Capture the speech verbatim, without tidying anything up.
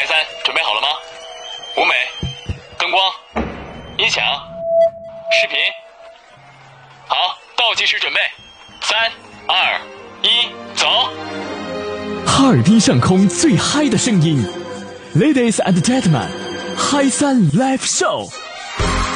嗨三，准备好了吗？舞美、灯光、音响、视频，好，倒计时准备，三、二、一，走！ 哈尔滨上空最嗨的声音 ，Ladies and Gentlemen，嗨三 Live Show。